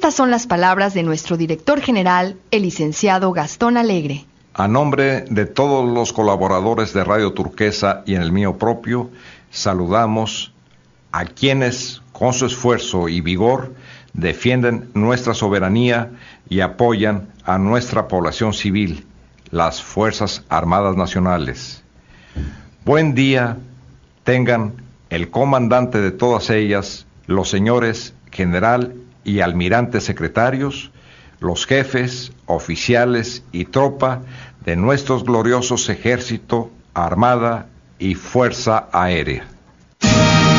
Estas son las palabras de nuestro director general, el licenciado Gastón Alegre. A nombre de todos los colaboradores de Radio Turquesa y en el mío propio, saludamos a quienes, con su esfuerzo y vigor, defienden nuestra soberanía y apoyan a nuestra población civil, las Fuerzas Armadas Nacionales. Buen día tengan el comandante de todas ellas, los señores general y almirante secretarios, los jefes, oficiales y tropa de nuestros gloriosos ejército, armada y fuerza aérea.